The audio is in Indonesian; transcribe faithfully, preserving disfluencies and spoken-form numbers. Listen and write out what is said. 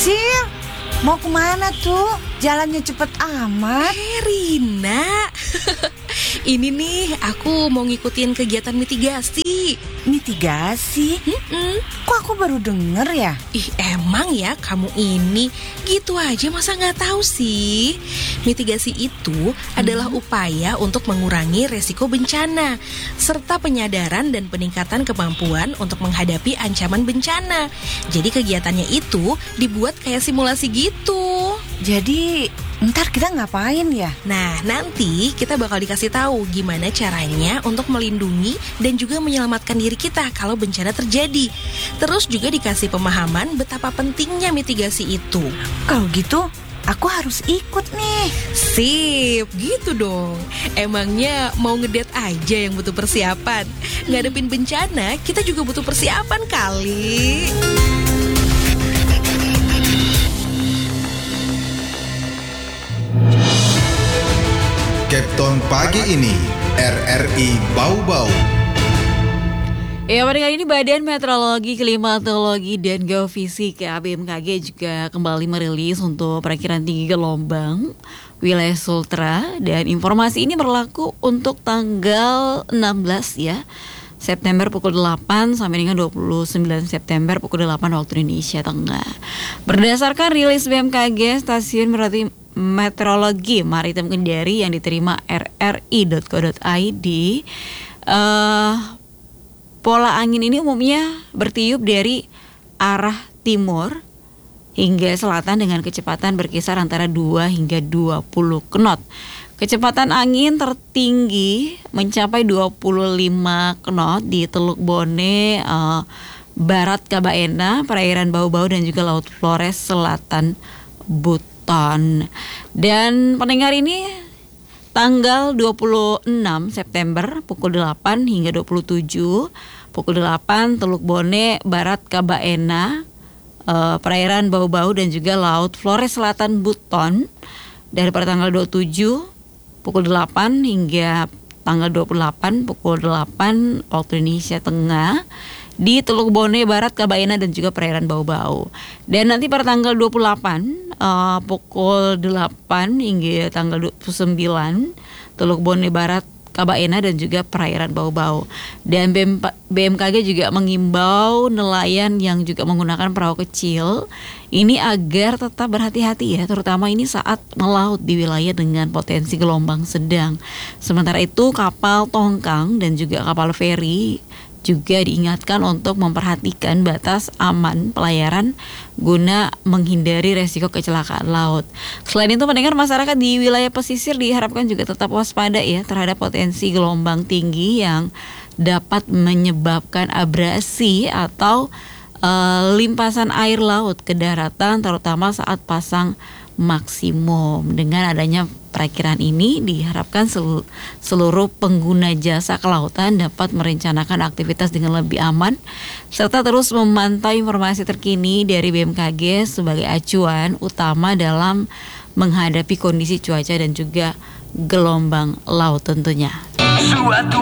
Sil, mau kemana tuh? Jalannya cepet amat. Eh Rina, ini nih aku mau ngikutin kegiatan mitigasi. Mitigasi? Mm-mm. Kok aku baru denger ya? Ih emang ya kamu ini gitu aja masa nggak tahu sih? Mitigasi itu hmm. adalah upaya untuk mengurangi resiko bencana serta penyadaran dan peningkatan kemampuan untuk menghadapi ancaman bencana. Jadi kegiatannya itu dibuat kayak simulasi gitu. Jadi ntar kita ngapain ya? Nah nanti kita bakal dikasih tahu gimana caranya untuk melindungi dan juga menyelamatkan diri kita kalau bencana terjadi. Terus juga dikasih pemahaman betapa pentingnya mitigasi itu. Kalau gitu aku harus ikut nih. Sip, gitu dong. Emangnya mau ngedate aja yang butuh persiapan? Ngadepin bencana kita juga butuh persiapan kali. Captain pagi ini R R I Bau-Bau. Ya, pada kali ini Badan Meteorologi, Klimatologi, dan Geofisika B M K G juga kembali merilis untuk perakiraan tinggi gelombang wilayah Sultra, dan informasi ini berlaku untuk tanggal enam belas ya September pukul delapan sampai dengan dua puluh sembilan September pukul delapan waktu Indonesia Tengah. Berdasarkan rilis B M K G, Stasiun Meteorologi Maritim Kendari yang diterima r r i dot co dot i d, uh, pola angin ini umumnya bertiup dari arah timur hingga selatan dengan kecepatan berkisar antara dua hingga dua puluh knot. Kecepatan angin tertinggi mencapai dua puluh lima knot di Teluk Bone, uh, Barat Kabaena, perairan Bau-Bau, dan juga Laut Flores Selatan Buton. Dan pendengar, ini tanggal dua puluh enam September pukul delapan hingga dua puluh tujuh pukul delapan Teluk Bone, Barat Kabaena, uh, perairan Bau-Bau, dan juga Laut Flores Selatan Buton. Dari pada tanggal dua puluh tujuh pukul delapan hingga tanggal dua puluh delapan pukul delapan waktu Indonesia Tengah di Teluk Bone, Barat Kabaena, dan juga perairan Bau-Bau. Dan nanti pada tanggal dua puluh delapan uh, pukul delapan hingga tanggal dua puluh sembilan Teluk Bone, Barat Kabaena, dan juga perairan Bau-Bau. Dan B M K G juga mengimbau nelayan yang juga menggunakan perahu kecil ini agar tetap berhati-hati ya, terutama ini saat melaut di wilayah dengan potensi gelombang sedang. Sementara itu kapal tongkang dan juga kapal feri juga diingatkan untuk memperhatikan batas aman pelayaran guna menghindari resiko kecelakaan laut. Selain itu, pendengar, masyarakat di wilayah pesisir diharapkan juga tetap waspada ya terhadap potensi gelombang tinggi yang dapat menyebabkan abrasi atau uh, limpasan air laut ke daratan, terutama saat pasang maksimum. Dengan adanya perakiraan ini diharapkan sel- seluruh pengguna jasa kelautan dapat merencanakan aktivitas dengan lebih aman serta terus memantau informasi terkini dari B M K G sebagai acuan utama dalam menghadapi kondisi cuaca dan juga gelombang laut tentunya. Suatu